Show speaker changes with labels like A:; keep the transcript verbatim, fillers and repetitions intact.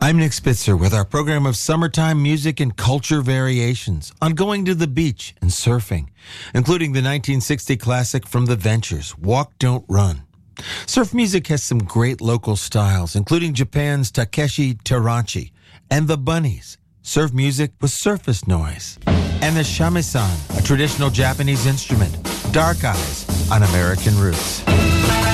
A: I'm Nick Spitzer with our program of summertime music and culture variations on going to the beach and surfing, including the nineteen sixty classic from The Ventures, Walk Don't Run. Surf music has some great local styles, including Japan's Takeshi Terauchi and the Bunnies. Surf music with surface noise. And the shamisen, a traditional Japanese instrument. Dark Eyes on American Roots.